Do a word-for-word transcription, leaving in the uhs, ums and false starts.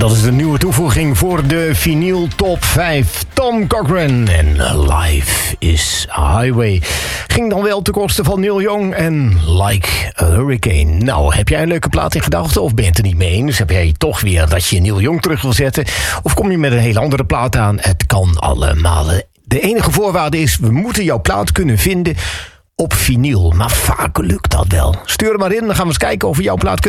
dat is de nieuwe toevoeging voor de vinyl top vijf. Tom Cochrane en Life is a Highway. Ging dan wel ten koste van Neil Young en Like a Hurricane. Nou, heb jij een leuke plaat in gedachten of ben je het er niet mee eens? Heb jij toch weer dat je Neil Young terug wil zetten? Of kom je met een hele andere plaat aan? Het kan allemaal. De enige voorwaarde is, we moeten jouw plaat kunnen vinden op vinyl. Maar vaak lukt dat wel. Stuur hem maar in, dan gaan we eens kijken of we jouw plaat kunnen